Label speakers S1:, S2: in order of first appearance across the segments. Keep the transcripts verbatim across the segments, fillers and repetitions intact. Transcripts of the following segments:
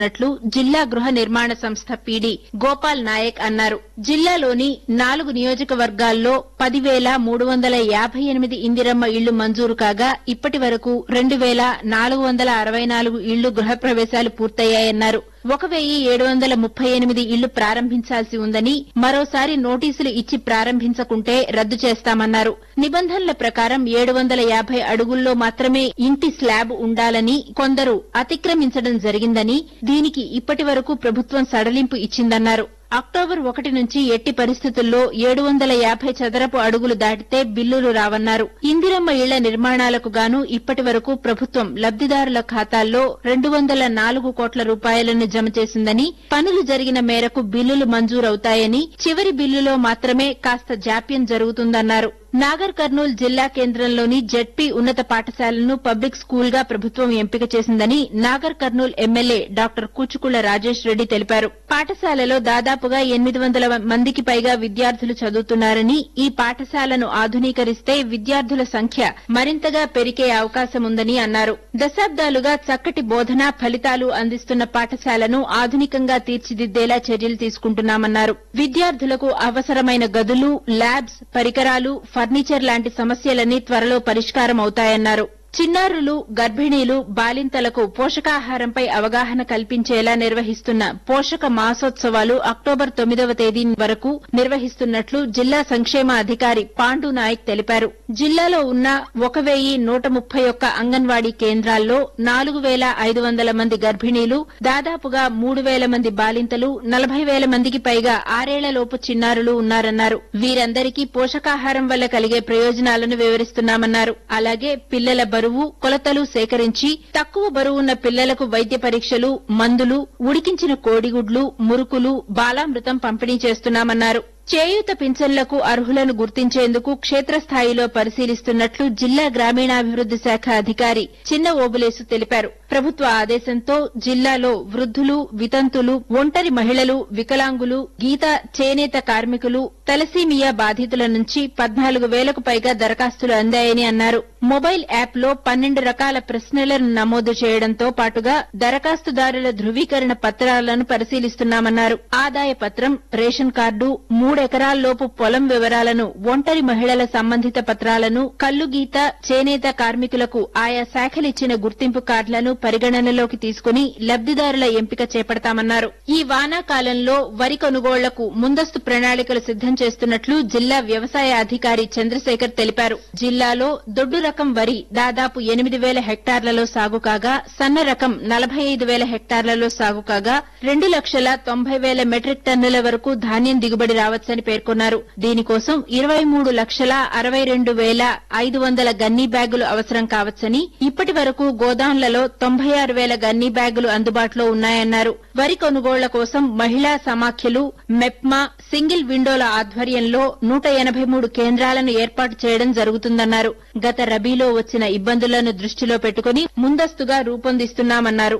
S1: న్నట్లు జిల్లా గృహ నిర్మాణ సంస్థ పీడీ గోపాల్ నాయక్ అన్నారు. జిల్లాలోని నాలుగు నియోజకవర్గాల్లో పదివేల మూడు వందల యాభై ఎనిమిది ఇందిరమ్మ ఇళ్లు మంజూరు కాగా ఇప్పటి వరకు రెండు వేల నాలుగు వందల అరవై నాలుగు ఇళ్లు గృహప్రవేశాలు పూర్తయ్యాయన్నారు. ఒక వెయ్యి ఏడు వందల ముప్పై ఎనిమిది ఇళ్లు ప్రారంభించాల్సి ఉందని, మరోసారి నోటీసులు ఇచ్చి ప్రారంభించకుంటే రద్దు చేస్తామన్నారు. నిబంధనల ప్రకారం ఏడు వందల యాభై అడుగుల్లో మాత్రమే ఇంటి స్లాబ్ ఉండాలని కొందరు అతిక్రమించడం జరిగిందని, దీనికి ఇప్పటి వరకు ప్రభుత్వం సడలింపు ఇచ్చిందన్నారు. అక్టోబర్ ఒకటి నుంచి ఎట్టి పరిస్థితుల్లో ఏడు వందల యాభై చదరపు అడుగులు దాటితే బిల్లులు రావన్నారు. ఇందిరమ్మ ఇళ్ల నిర్మాణాలకు గాను ఇప్పటి వరకు ప్రభుత్వం లబ్దిదారుల ఖాతాల్లో రెండు వందల నాలుగు కోట్ల రూపాయలను జమ చేసిందని, పనులు జరిగిన మేరకు బిల్లులు మంజూరవుతాయని, చివరి బిల్లులో మాత్రమే కాస్త జాప్యం జరుగుతుందన్నారు. నాగర్ కర్నూల్ జిల్లా కేంద్రంలోని జెడ్పీ ఉన్నత పాఠశాలను పబ్లిక్ స్కూల్ గా ప్రభుత్వం ఎంపిక చేసిందని నాగర్ కర్నూల్ ఎమ్మెల్యే డాక్టర్ కూచుకుళ్ల రాజేష్ రెడ్డి తెలిపారు. పాఠశాలలో దాదాపుగా ఎనిమిది వందల మందికి పైగా విద్యార్థులు చదువుతున్నారని, ఈ పాఠశాలను ఆధునీకరిస్తే విద్యార్థుల సంఖ్య మరింతగా పెరిగే అవకాశముందని అన్నారు. దశాబ్దాలుగా చక్కటి బోధన ఫలితాలు అందిస్తున్న పాఠశాలను ఆధునికంగా తీర్చిదిద్దేలా చర్యలు తీసుకుంటున్నామన్నారు. విద్యార్థులకు అవసరమైన గదులు, ల్యాబ్స్, పరికరాలు, ఫర్నిచర్ లాంటి సమస్యలన్నీ త్వరలో పరిష్కారం అవుతాయన్నారు. చిన్నారులు, గర్భిణీలు, బాలింతలకు పోషకాహారంపై అవగాహన కల్పించేలా నిర్వహిస్తున్న పోషక మాసోత్సవాలు అక్టోబర్ తొమ్మిదవ తేదీ వరకు నిర్వహిస్తున్నట్లు జిల్లా సంక్షేమ అధికారి పాండు నాయక్ తెలిపారు. జిల్లాలో ఉన్న ఒక వెయ్యి నూట ముప్పై ఒక్క అంగన్వాడీ కేంద్రాల్లో నాలుగు వేల ఐదు వందల మంది గర్భిణీలు, దాదాపుగా మూడు వేల మంది బాలింతలు, నలభై వేల మందికి పైగా ఆరేళ్లలోపు చిన్నారులు ఉన్నారన్నారు. వీరందరికీ పోషకాహారం వల్ల కలిగే ప్రయోజనాలను వివరిస్తున్నామన్నారు. అలాగే పిల్లల బరువు, కొలతలు సేకరించి తక్కువ బరువున్న పిల్లలకు వైద్య పరీక్షలు, మందులు, ఉడికించిన కోడిగుడ్లు, మురుకులు, బాలామృతం పంపిణీ చేస్తున్నామన్నారు. చేయూత పింఛన్లకు అర్హులను గుర్తించేందుకు క్షేత్రస్థాయిలో పరిశీలిస్తున్నట్లు జిల్లా గ్రామీణాభివృద్ది శాఖ అధికారి చిన్న ఓబులేసు తెలిపారు. ప్రభుత్వ ఆదేశంతో జిల్లాలో వృద్ధులు, వితంతులు, ఒంటరి మహిళలు, వికలాంగులు, గీత, చేనేత కార్మికులు, తలసీమియా బాధితుల నుంచి పద్నాలుగు వేలకు పైగా దరఖాస్తులు అందాయని అన్నారు. మొబైల్ యాప్ లో పన్నెండు రకాల ప్రశ్నలను నమోదు చేయడంతో పాటుగా దరఖాస్తుదారుల ధృవీకరణ పత్రాలను పరిశీలిస్తున్నామన్నారు. ఆదాయ పత్రం, రేషన్ కార్డు, మూడెకరాల్లోపు పొలం వివరాలను, ఒంటరి మహిళల సంబంధిత పత్రాలను, కల్లు గీత, చేనేత కార్మికులకు ఆయా శాఖలిచ్చిన గుర్తింపు కార్డులను పరిగణనలోకి తీసుకుని లబ్దిదారుల ఎంపిక చేపడతామన్నారు. ఈ వానాకాలంలో వరి కొనుగోళ్లకు ముందస్తు ప్రణాళికలు సిద్దం చేస్తున్నట్లు జిల్లా వ్యవసాయ అధికారి చంద్రశేఖర్ తెలిపారు. జిల్లాలో దొడ్డు రకం వరి దాదాపు ఎనిమిది వేల హెక్టార్లలో సాగు కాగా, సన్న రకం నలభై ఐదు వేల హెక్టార్లలో సాగు కాగా, రెండు లక్షల తొంభై వేల మెట్రిక్ టన్నుల వరకు ధాన్యం దిగుబడి రావచ్చని పేర్కొన్నారు. దీనికోసం ఇరవై మూడు లక్షల అరవై రెండు వేల ఐదు వందల గన్నీ బ్యాగులు అవసరం కావచ్చని, ఇప్పటి వరకు గోదాంలలో తొంభై ఆరు వేల గన్నీ బ్యాగులు అందుబాటులో ఉన్నాయన్నారు. వరి కొనుగోళ్ల కోసం మహిళా సమాఖ్యలు, మెప్మా, సింగిల్ విండోల ఆధ్వర్యంలో నూట ఎనబై మూడు కేంద్రాలను ఏర్పాటు చేయడం జరుగుతుందన్నారు. గత రబీలో వచ్చిన ఇబ్బందులను దృష్టిలో పెట్టుకుని ముందస్తుగా రూపొందిస్తున్నామన్నారు.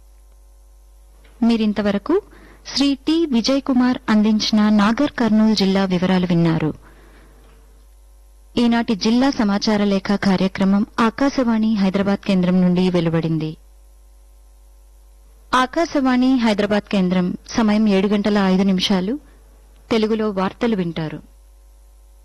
S2: మీరింతవరకు శ్రీ టి విజయ్ కుమార్ అందించిన నాగర్ కర్నూల్ జిల్లా వివరాలు విన్నారు. ఈనాటి జిల్లా సమాచార లేఖ కార్యక్రమం ఆకాశవాణి హైదరాబాద్ కేంద్రం నుండి వెలువడింది. ఆకాశవాణి హైదరాబాద్ కేంద్రం సమయం ఏడు గంటల ఐదు నిమిషాలు. తెలుగులో వార్తలు వింటారు.